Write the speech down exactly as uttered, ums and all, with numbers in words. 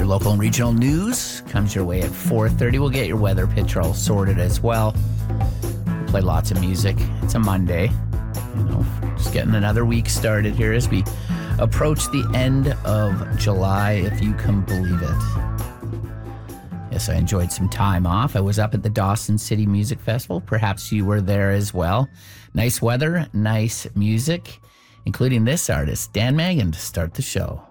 local and regional news comes your way at four thirty. We'll get your weather picture all sorted as well. We'll play lots of music. It's a Monday. You know, just getting another week started here as we approach the end of July, if you can believe it. Yes, I enjoyed some time off. I was up at the Dawson City Music Festival. Perhaps you were there as well. Nice weather, nice music, including this artist, Dan Mangan, to start the show.